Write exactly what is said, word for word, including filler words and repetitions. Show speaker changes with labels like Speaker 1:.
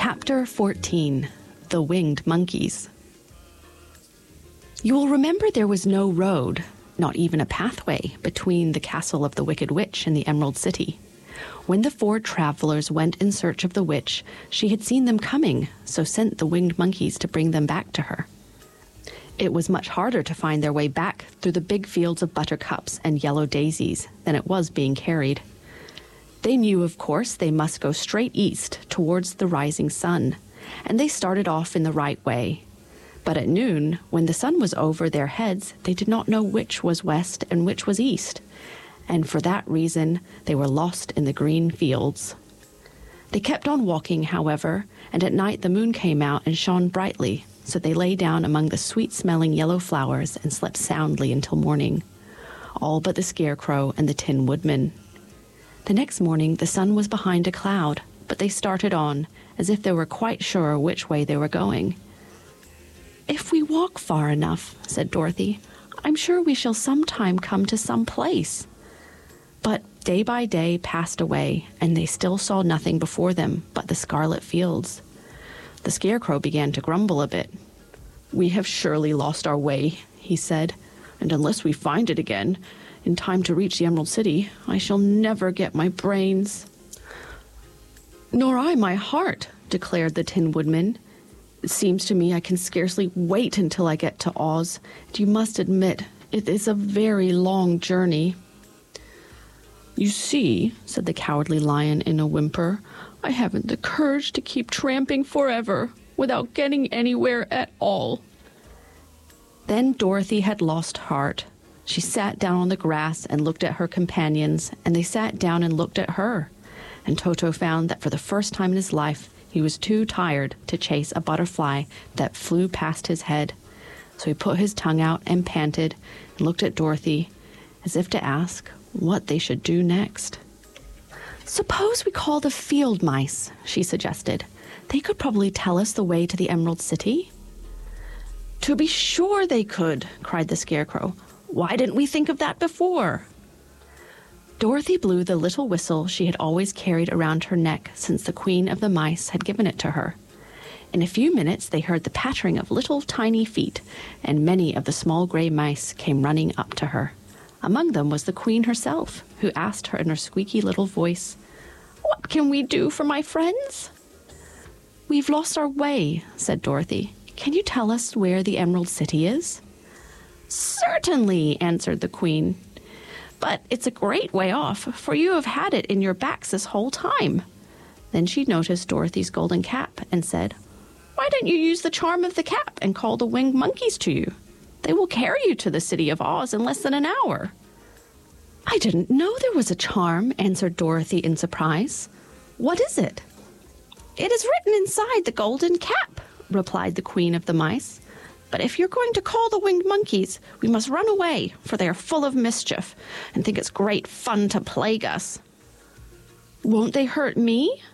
Speaker 1: Chapter fourteen. The Winged Monkeys. You will remember there was no road, not even a pathway, between the castle of the Wicked Witch and the Emerald City. When the four travelers went in search of the witch, she had seen them coming, so sent the winged monkeys to bring them back to her. It was much harder to find their way back through the big fields of buttercups and yellow daisies than it was being carried. They knew, of course, they must go straight east towards the rising sun, and they started off in the right way. But at noon, when the sun was over their heads, they did not know which was west and which was east, and for that reason they were lost in the green fields. They kept on walking, however, and at night the moon came out and shone brightly, so they lay down among the sweet-smelling yellow flowers and slept soundly until morning, all but the Scarecrow and the Tin Woodman. The next morning the sun was behind a cloud, but they started on, as if they were quite sure which way they were going. "If we walk far enough," said Dorothy, "I'm sure we shall sometime come to some place." But day by day passed away, and they still saw nothing before them but the scarlet fields. The Scarecrow began to grumble a bit. "We have surely lost our way," he said, "and unless we find it again, in time to reach the Emerald City, I shall never get my brains." "Nor I my heart," declared the Tin Woodman. "It seems to me I can scarcely wait until I get to Oz, and you must admit it is a very long journey." "You see," said the Cowardly Lion in a whimper, "I haven't the courage to keep tramping forever without getting anywhere at all." Then Dorothy had lost heart. She sat down on the grass and looked at her companions, and they sat down and looked at her. And Toto found that for the first time in his life, he was too tired to chase a butterfly that flew past his head. So he put his tongue out and panted and looked at Dorothy as if to ask what they should do next. "Suppose we call the field mice," she suggested. "They could probably tell us the way to the Emerald City." "To be sure they could," cried the Scarecrow. "Why didn't we think of that before?" Dorothy blew the little whistle she had always carried around her neck since the Queen of the Mice had given it to her. In a few minutes they heard the pattering of little tiny feet, and many of the small gray mice came running up to her. Among them was the Queen herself, who asked her in her squeaky little voice, "What can we do for my friends?" "We've lost our way," said Dorothy. "Can you tell us where the Emerald City is?" "Certainly," answered the Queen. "But it's a great way off, for you have had it in your backs this whole time." Then she noticed Dorothy's golden cap and said, "Why don't you use the charm of the cap and call the winged monkeys to you? They will carry you to the city of Oz in less than an hour." "I didn't know there was a charm," answered Dorothy in surprise. "What is it?" "It is written inside the golden cap," replied the Queen of the Mice. "But if you're going to call the winged monkeys, we must run away, for they are full of mischief and think it's great fun to plague us." "Won't they hurt me?"